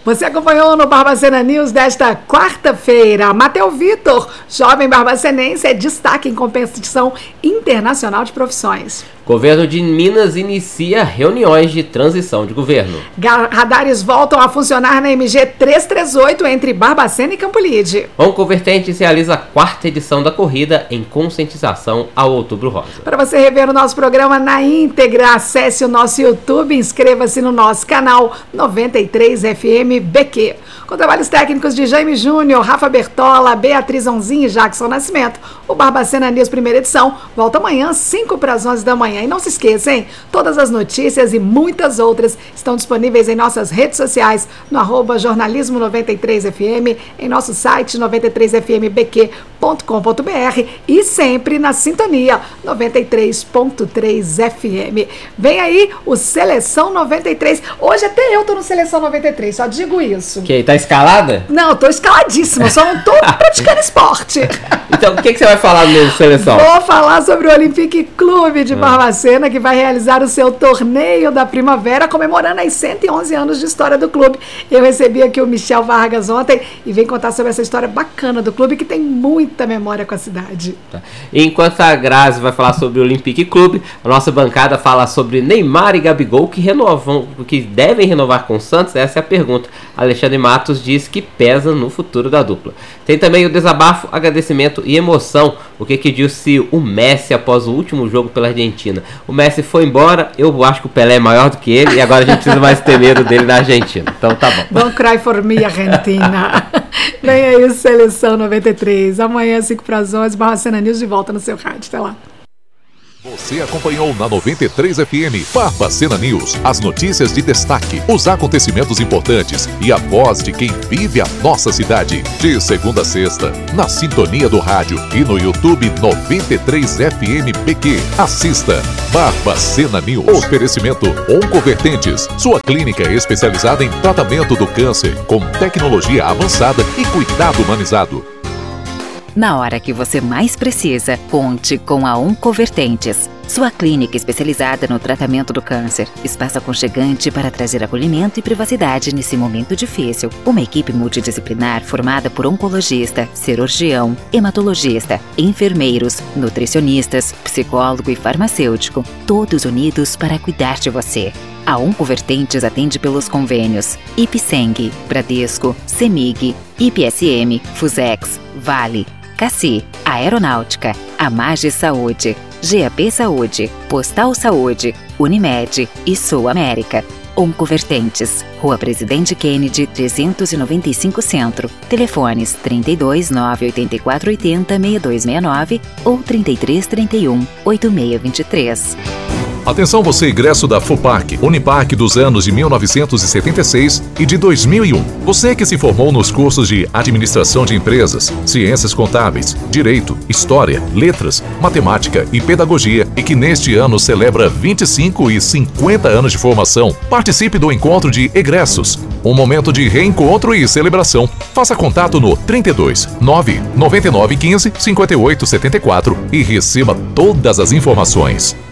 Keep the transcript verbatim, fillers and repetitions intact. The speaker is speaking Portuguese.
Você acompanhou no Barbacena News desta quarta-feira. Matheus Vitor, jovem barbacenense, é destaque em competição internacional de profissões. Governo de Minas inicia reuniões de transição de governo. Radares voltam a funcionar na M G trezentos e trinta e oito entre Barbacena e Campolide. Oncovertentes realiza a quarta edição da corrida em conscientização ao Outubro Rosa. Para você rever o nosso programa na íntegra, acesse o nosso YouTube e inscreva-se no nosso canal noventa e três F M B Q. Com trabalhos técnicos de Jaime Júnior, Rafa Bertola, Beatriz Onzin e Jackson Nascimento, o Barbacena News primeira edição volta amanhã, cinco para as onze da manhã. E não se esqueça, hein? Todas as notícias e muitas outras estão disponíveis em nossas redes sociais, no arroba jornalismo noventa e três F M, em nosso site noventa e três F M B Q ponto com ponto B R e sempre na sintonia noventa e três ponto três F M. Vem aí o Seleção noventa e três. Hoje até eu tô no Seleção noventa e três, só digo isso. Que tá escalada? Não, eu tô escaladíssima, só não tô praticando esporte. Então, o que, que você vai falar no Seleção? Vou falar sobre o Olympique Clube de Barbacena, que vai realizar o seu torneio da primavera, comemorando aí cento e onze anos de história do clube. Eu recebi aqui o Michel Vargas ontem e vem contar sobre essa história bacana do clube, que tem muita memória com a cidade. Tá. Enquanto a Grazi vai falar sobre o Olympique Clube, a nossa bancada fala sobre Neymar e Gabigol, que renovam, que devem renovar com o Santos. Essa é a pergunta. Alexandre Matos diz que pesa no futuro da dupla. Tem também o desabafo, agradecimento e emoção. O que que disse o Messi após o último jogo pela Argentina? O Messi foi embora, eu acho que o Pelé é maior do que ele e agora a gente precisa mais ter medo dele na Argentina. Então tá bom. Don't cry for me, Argentina. Vem aí o Seleção noventa e três. Amanhã, cinco para as onze, Barbacena News de volta no seu rádio. Até lá. Você acompanhou na noventa e três F M Barbacena News, as notícias de destaque, os acontecimentos importantes e a voz de quem vive a nossa cidade. De segunda a sexta, na sintonia do rádio e no YouTube noventa e três F M B Q. Assista Barbacena News. Oferecimento Oncovertentes, sua clínica especializada em tratamento do câncer, com tecnologia avançada e cuidado humanizado. Na hora que você mais precisa, conte com a Oncovertentes, sua clínica especializada no tratamento do câncer. Espaço aconchegante para trazer acolhimento e privacidade nesse momento difícil. Uma equipe multidisciplinar formada por oncologista, cirurgião, hematologista, enfermeiros, nutricionistas, psicólogo e farmacêutico, todos unidos para cuidar de você. A Oncovertentes atende pelos convênios Ipseng, Bradesco, Semig, I P S M, Fusex, Vale, Cassi, Aeronáutica, Amage Saúde, G A P Saúde, Postal Saúde, Unimed e Sul América. Oncovertentes, Rua Presidente Kennedy, trezentos e noventa e cinco Centro. Telefones trinta e dois, nove oito quatro oito zero, seis dois seis nove ou trinta e três, trinta e um, oito seis dois três. Atenção você, egresso da FUPAC, Unipac dos anos de mil novecentos e setenta e seis e de dois mil e um. Você que se formou nos cursos de Administração de Empresas, Ciências Contábeis, Direito, História, Letras, Matemática e Pedagogia e que neste ano celebra vinte e cinco e cinquenta anos de formação, participe do encontro de egressos. Um momento de reencontro e celebração. Faça contato no trinta e dois, nove, noventa e nove, quinze, cinquenta e oito, setenta e quatro e receba todas as informações.